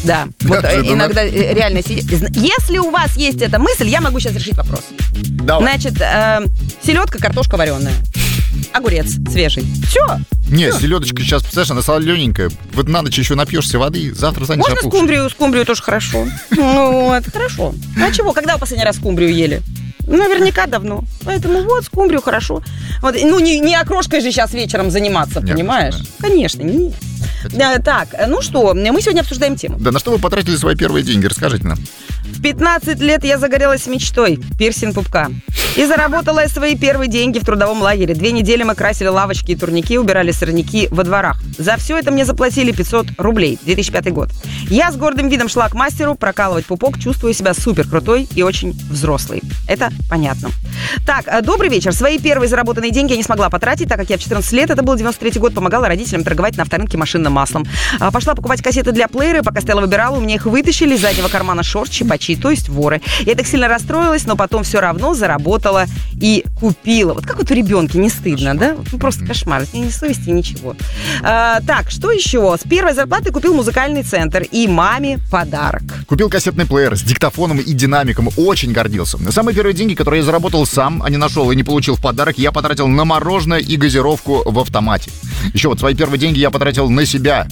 Да, вот иногда реально сидеть. Если у вас есть эта мысль, я могу сейчас решить вопрос. Давай. Значит, селедка, картошка вареная, огурец свежий. Все. Не, селедочка сейчас, представляешь, она солененькая. Вот на ночь еще напьешься воды, завтра станешь Можно скумбрию тоже хорошо. Ну, это хорошо. А чего, когда вы последний раз скумбрию ели? Наверняка давно. Поэтому вот, скумбрию хорошо. Вот, ну, не окрошкой же сейчас вечером заниматься, Нет, понимаешь? Конечно, нет. Так, ну что, мы сегодня обсуждаем тему. Да, на что вы потратили свои первые деньги? Расскажите нам. В 15 лет я загорелась мечтой – пирсинг пупка. И заработала я свои первые деньги в трудовом лагере. 2 недели мы красили лавочки и турники, убирали сорняки во дворах. За все это мне заплатили 500 рублей, 2005 год. Я с гордым видом шла к мастеру прокалывать пупок, чувствую себя супер крутой и очень взрослой. Это понятно. Так, добрый вечер. Свои первые заработанные деньги я не смогла потратить, так как я в 14 лет, это был 93 год, помогала родителям торговать на авторынке машинным маслом. Пошла покупать кассеты для плеера, пока стояла выбирала, у меня их вытащили из заднего кармана шорт щипачи, то есть воры. Я так сильно расстроилась, но потом все равно заработала и купила. Вот как вот у ребенка, не стыдно, да? Ну, просто кошмар, ни совести, ничего. Так, что еще? С первой зарплаты купил музыкальный центр и маме подарок. Купил кассетный плеер с диктофоном и динамиком. Очень гордился. Самые первые деньги, которые я заработал сам, а не нашел и не получил в подарок, я потратил на мороженое и газировку в автомате. Еще вот свои первые деньги я потратил на себя.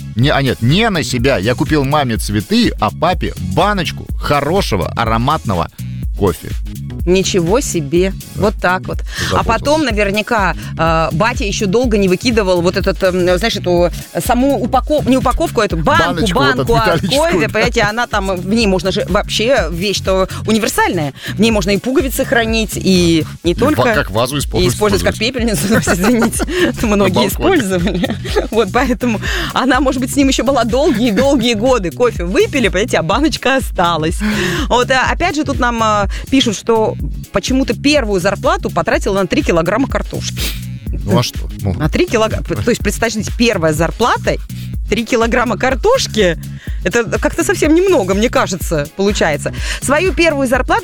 Не на себя. Я купил маме цветы, а папе баночку хорошего ароматного кофе. Ничего себе. Вот так вот. А потом наверняка батя еще долго не выкидывал вот этот, знаешь, эту саму упаковку, не упаковку, а эту банку от кофе. Понимаете, она там, в ней можно же вообще вещь-то универсальная. В ней можно и пуговицы хранить, и не только... Как вазу использовать. И использовать как пепельницу, извините. Многие использовали. Вот, поэтому она, может быть, с ним еще была долгие-долгие годы. Кофе выпили, понимаете, а баночка осталась. Вот, опять же, тут нам пишут, что почему-то первую зарплату потратила на 3 килограмма картошки. Ну а что? На 3 килограмма. То есть, представьте, первая зарплата 3 килограмма картошки. Это как-то совсем немного, мне кажется, получается. Свою первую зарплату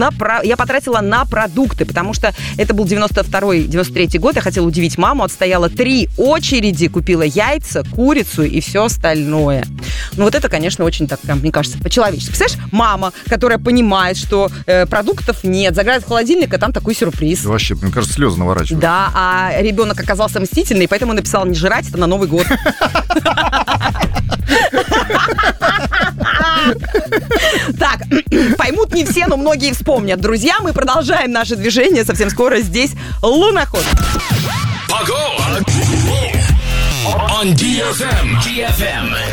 я потратила на продукты, потому что это был 92-93 год. Я хотела удивить маму, отстояла 3 очереди, купила яйца, курицу и все остальное. Ну вот это, конечно, очень так, прям, мне кажется, по-человечески. Представляешь, мама, которая понимает, что продуктов нет, заглядывает в холодильник, а там такой сюрприз. Вообще, мне кажется, слезы наворачивают. Да, а ребенок оказался мстительный, поэтому написал не жрать это на Новый год. Так, поймут не все, но многие вспомнят. Друзья, мы продолжаем наше движение. Совсем скоро здесь луноход. On DFM.